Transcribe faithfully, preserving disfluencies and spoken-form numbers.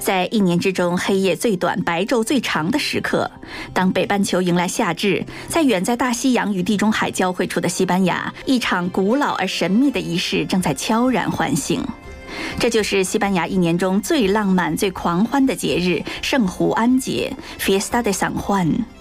在一年之中黑夜最短、白昼最长的时刻，当北半球迎来夏至，在远在大西洋与地中海交汇处的西班牙，一场古老而神秘的仪式正在悄然唤醒。这就是西班牙一年中最浪漫、最狂欢的节日——圣胡安节 （Fiesta de San Juan）。